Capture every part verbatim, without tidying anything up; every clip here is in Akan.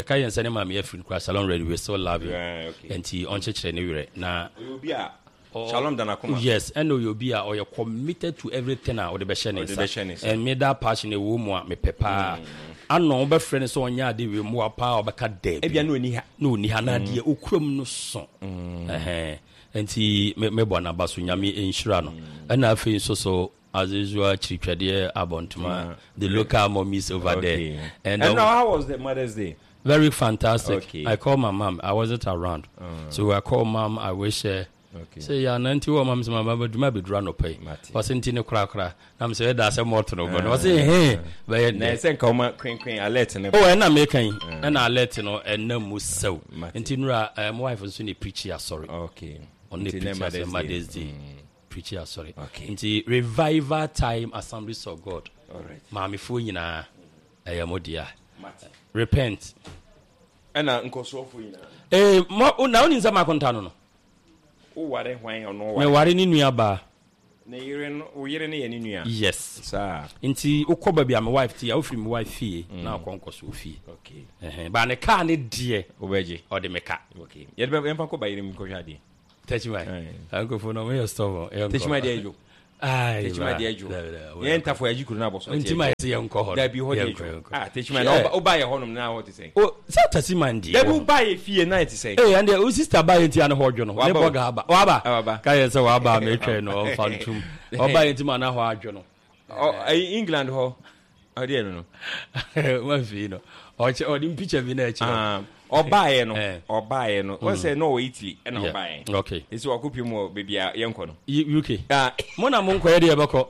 kai and send me free cross salon ready we so love you and he on church anywhere na Shalom Danakuma. Yes, and you be or you're committed to everything or the beshenis and made that passion a woman me pepper. I know but friends on ya de we more power baka de. Ebia no ni no ni hana de okrom no so. Eh and he me me bona basu nyame enhyira no. And I feel so so as usual chiripade abontuma the local mommies over okay. there. And, and um, now how was the Mother's Day? Very fantastic. Okay. I called my mom. I wasn't around. Uh, so I called mom. I wish her. Okay. Say ya nanti wo mam se mama do ma be dura no pay. Was nti ne kura kura. Na me say da say moto no go. Was say hey, be na say nka ma kwen kwen alert ne. Oh, na me kan. Na alert no na mu sew. Nti nura my wife nso ne preach ya sorry. Okay. On the preach Mother's Day. Preach ya sorry. Nti revival time Assemblies of God. All right. Mami fo nyina ayamodia. Repent. Ana nkoso fo nyina. Eh, mo na oni nza makonta no no. O ware hwan ono me ware ni nua ba na yire no o yire ne ye ni nua yes sir nti ukoba bia my wife ti a ofiri my wife fie na akonkoso fie okay eh ba ne car ne die obeje o de me car okay ye de be ko ba yire mi ko hwade techimai ankofo no me stove techimai de ajo ah techimai de ajo ye ntafo aji kuru na boso techimai se ye nko ho da bi ho de ah techimai na o ba ye honum na what say o sa techimai di da bi ba ye fie na it say eh and o sister ba ye ti an ho dwo no ne boga aba wa ba ka ye se wa ba me twa no fantum o ba ye ti ma na ho adwo no o England ho o de no no ma fi no o che o di picture bi na e che ah obaye no obaye no o say no Italy e na obaye okay isi wakopi mu bebia yenko no U K ah mo na mo nko ye de beko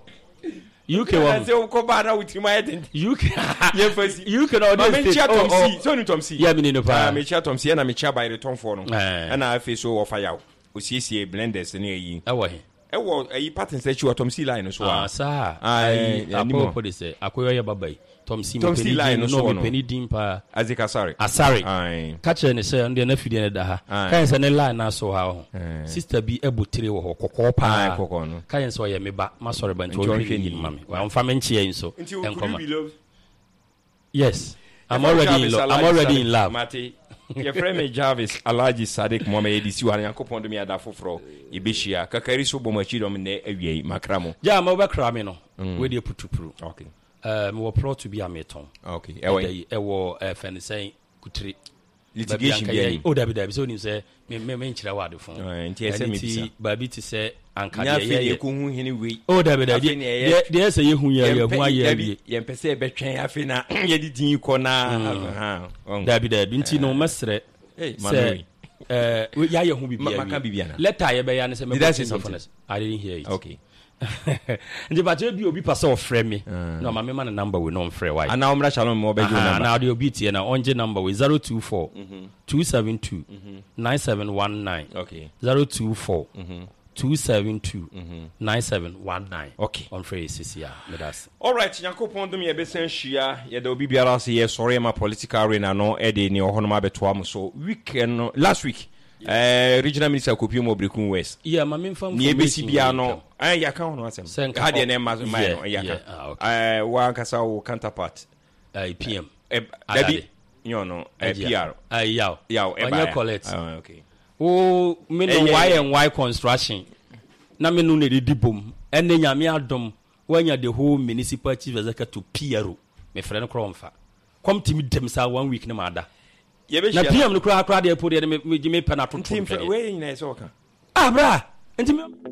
U K wa say ko ba na utima ye U K ye fasi U K no de me chia Tom C so ni Tom C ya mi ni no pa me chia Tom C na me chia by return for no e na afi so wo fire o siesie blenders ne yi e wo he e wo ayi pattern say chi Tom C line so ah sa ai apo po de say akoyo ye babai Tom C me line no me penny dim pa azika sorry asari ai catch any say on na fidie ne da ha kan say ne line na so ha ho sister bi ebotire wo ho kokko pa kokko no kan say o ye me ba ma sorry ba nti o hwe ni mama wa mfa me nchie nso enkoma yes I'm already in love I'm already in love mate your friend me Jarvis Alhaji Sadiq Mohammed edisi wa yankopon do me ada foforo ibehia kakari so bomachi do me na awiei makramo ja ma obekra me no we dey putupuru okay um we pro to be a meton okay e wo e fen say kutiri litigation bi o da bi da bi so ni say me me me nchira wade fon nti ese me bisa ba bi ti say anka ye ye ye ko hu hini we o da bi da bi de say ye hu ye ye hu aye bi ye mpese e betwen afi na ye di din ko na ha da bi da bi nti no mesre eh manoi eh ya ye hu bibia maka bibia na letter ye be ya ne say me I didn't hear it okay nje ba je bi obi pasa o frɛ me no ma me ma number we no frɛ why ana omra shalom mo be number na audio beat ye na onje number we zero two four two seven two nine seven one nine okay zero two four two seven two nine seven one nine okay on frɛ sisia me das all right yakopon dum ye be san hia ye da obi biara se ye sorry ma political arena no e de ni ohono ma beto am so weekend no last week eh regional minister Kopi mo Brekun West yeah ma me fam ni ebesi bia no eh ya kan hono asem ha de na ma no ya kan eh wa kasa wo counterpart eh P M eh dabi you know eh P R ah yaw yaw e ba collect ah okay o me no y and y construction na me no ne di bom enne nyame adom wanya the whole municipal chief executive P R me frɛ no kromfa come to me dem sa one week na ma da na P M no kura kura de po de me me pe na toto we yin na so kan ah bra enti me